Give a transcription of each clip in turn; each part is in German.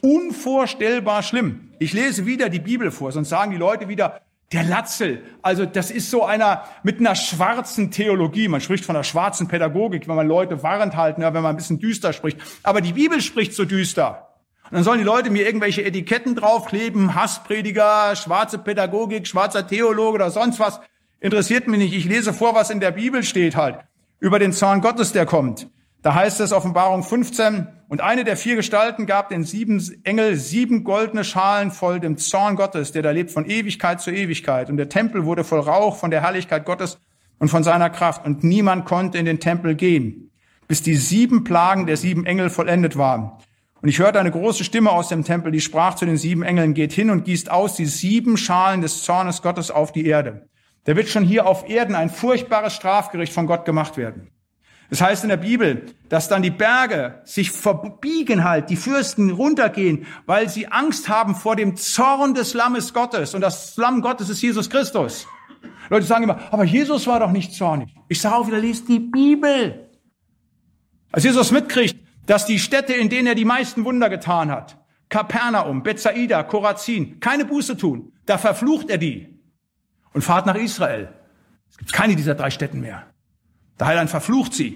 unvorstellbar schlimm. Ich lese wieder die Bibel vor, sonst sagen die Leute wieder, der Latzel, also das ist so einer mit einer schwarzen Theologie. Man spricht von einer schwarzen Pädagogik, wenn man Leute warnend halten, ja, wenn man ein bisschen düster spricht. Aber die Bibel spricht so düster. Und dann sollen die Leute mir irgendwelche Etiketten draufkleben, Hassprediger, schwarze Pädagogik, schwarzer Theologe oder sonst was. Interessiert mich nicht. Ich lese vor, was in der Bibel steht halt, über den Zorn Gottes, der kommt. Da heißt es, Offenbarung 15, und eine der 4 Gestalten gab den 7 Engel 7 goldene Schalen voll dem Zorn Gottes, der da lebt von Ewigkeit zu Ewigkeit. Und der Tempel wurde voll Rauch von der Herrlichkeit Gottes und von seiner Kraft. Und niemand konnte in den Tempel gehen, bis die 7 Plagen der 7 Engel vollendet waren. Und ich hörte eine große Stimme aus dem Tempel, die sprach zu den 7 Engeln, geht hin und gießt aus die 7 Schalen des Zornes Gottes auf die Erde. Da wird schon hier auf Erden ein furchtbares Strafgericht von Gott gemacht werden. Das heißt in der Bibel, dass dann die Berge sich verbiegen halt, die Fürsten runtergehen, weil sie Angst haben vor dem Zorn des Lammes Gottes. Und das Lamm Gottes ist Jesus Christus. Leute sagen immer, aber Jesus war doch nicht zornig. Ich sage auch wieder, lest die Bibel. Als Jesus mitkriegt, dass die Städte, in denen er die meisten Wunder getan hat, Kapernaum, Bethsaida, Chorazin, keine Buße tun, da verflucht er die und fahrt nach Israel. Es gibt keine dieser 3 Städten mehr. Der Heiland verflucht sie.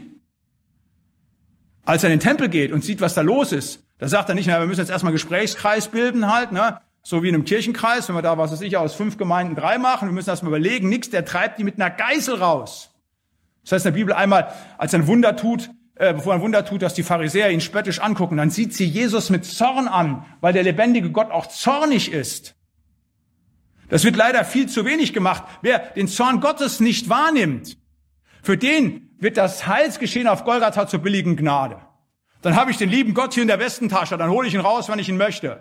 Als er in den Tempel geht und sieht, was da los ist, da sagt er nicht, na, wir müssen jetzt erstmal einen Gesprächskreis bilden halt, ne? So wie in einem Kirchenkreis, wenn wir da, was weiß ich, aus 5 Gemeinden 3 machen, wir müssen erstmal überlegen, nix, der treibt die mit einer Geißel raus. Das heißt in der Bibel einmal, als er ein Wunder tut, bevor er ein Wunder tut, dass die Pharisäer ihn spöttisch angucken, dann sieht sie Jesus mit Zorn an, weil der lebendige Gott auch zornig ist. Das wird leider viel zu wenig gemacht. Wer den Zorn Gottes nicht wahrnimmt, für den wird das Heilsgeschehen auf Golgatha zur billigen Gnade. Dann habe ich den lieben Gott hier in der Westentasche, dann hole ich ihn raus, wenn ich ihn möchte.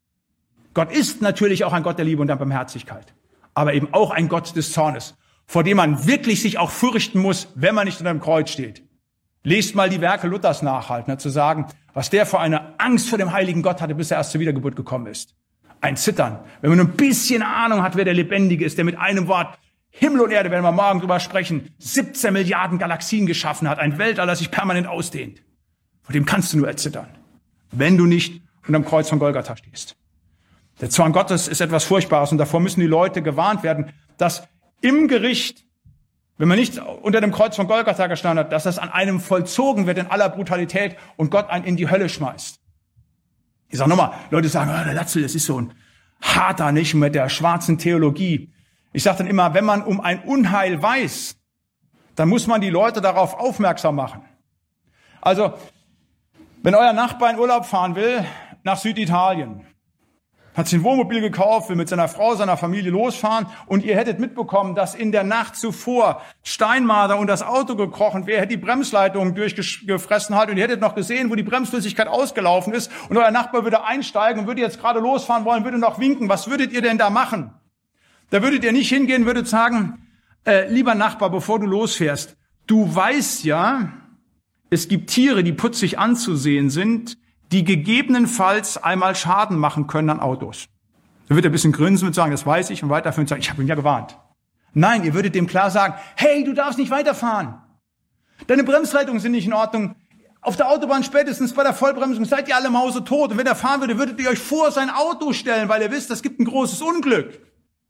Gott ist natürlich auch ein Gott der Liebe und der Barmherzigkeit, aber eben auch ein Gott des Zornes, vor dem man wirklich sich auch fürchten muss, wenn man nicht unter dem Kreuz steht. Lest mal die Werke Luthers nach, halt, ne, zu sagen, was der für eine Angst vor dem heiligen Gott hatte, bis er erst zur Wiedergeburt gekommen ist. Ein Zittern. Wenn man nur ein bisschen Ahnung hat, wer der Lebendige ist, der mit einem Wort Himmel und Erde, werden wir morgen drüber sprechen, 17 Milliarden Galaxien geschaffen hat, ein Weltall, das sich permanent ausdehnt. Vor dem kannst du nur erzittern, wenn du nicht unterm Kreuz von Golgatha stehst. Der Zorn Gottes ist etwas Furchtbares und davor müssen die Leute gewarnt werden, dass im Gericht, wenn man nicht unter dem Kreuz von Golgatha gestanden hat, dass das an einem vollzogen wird in aller Brutalität und Gott einen in die Hölle schmeißt. Ich sage nochmal, Leute sagen, der Latzel, das ist so ein harter, nicht mit der schwarzen Theologie. Ich sage dann immer, wenn man um ein Unheil weiß, dann muss man die Leute darauf aufmerksam machen. Also, wenn euer Nachbar in Urlaub fahren will, nach Süditalien, hat sich ein Wohnmobil gekauft, will mit seiner Frau, seiner Familie losfahren und ihr hättet mitbekommen, dass in der Nacht zuvor Steinmarder und das Auto gekrochen wäre, hätte die Bremsleitung durchgefressen hat und ihr hättet noch gesehen, wo die Bremsflüssigkeit ausgelaufen ist und euer Nachbar würde einsteigen und würde jetzt gerade losfahren wollen, würde noch winken. Was würdet ihr denn da machen? Da würdet ihr nicht hingehen, würdet sagen, lieber Nachbar, bevor du losfährst, du weißt ja, es gibt Tiere, die putzig anzusehen sind, die gegebenenfalls einmal Schaden machen können an Autos. Da wird er ein bisschen grinsen und sagen, das weiß ich, und weiterführen und sagen, ich habe ihn ja gewarnt. Nein, ihr würdet dem klar sagen, hey, du darfst nicht weiterfahren. Deine Bremsleitungen sind nicht in Ordnung. Auf der Autobahn spätestens bei der Vollbremsung seid ihr alle mausetot. Und wenn er fahren würde, würdet ihr euch vor sein Auto stellen, weil ihr wisst, es gibt ein großes Unglück.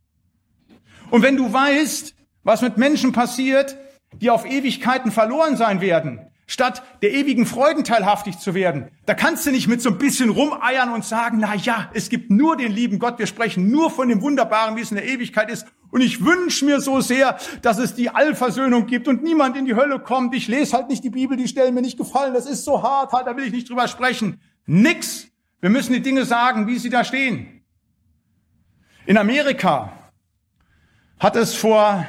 Und wenn du weißt, was mit Menschen passiert, die auf Ewigkeiten verloren sein werden, statt der ewigen Freuden teilhaftig zu werden, da kannst du nicht mit so ein bisschen rumeiern und sagen, na ja, es gibt nur den lieben Gott, wir sprechen nur von dem Wunderbaren, wie es in der Ewigkeit ist. Und ich wünsche mir so sehr, dass es die Allversöhnung gibt und niemand in die Hölle kommt. Ich lese halt nicht die Bibel, die Stellen mir nicht gefallen, das ist so hart, halt, da will ich nicht drüber sprechen. Nix. Wir müssen die Dinge sagen, wie sie da stehen. In Amerika hat es vor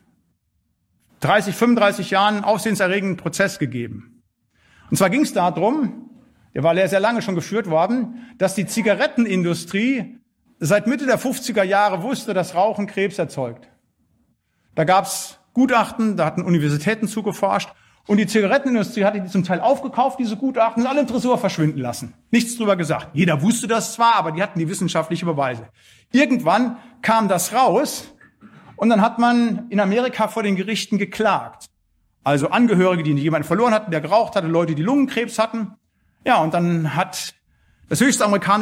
30, 35 Jahren einen aufsehenserregenden Prozess gegeben. Und zwar ging es darum, der war sehr lange schon geführt worden, dass die Zigarettenindustrie seit Mitte der 50er Jahre wusste, dass Rauchen Krebs erzeugt. Da gab es Gutachten, da hatten Universitäten zugeforscht und die Zigarettenindustrie hatte die zum Teil aufgekauft, diese Gutachten, und alle im Tresor verschwinden lassen. Nichts drüber gesagt. Jeder wusste das zwar, aber die hatten die wissenschaftlichen Beweise. Irgendwann kam das raus. Und dann hat man in Amerika vor den Gerichten geklagt. Also Angehörige, die jemanden verloren hatten, der geraucht hatte, Leute, die Lungenkrebs hatten. Ja, und dann hat das höchste amerikanische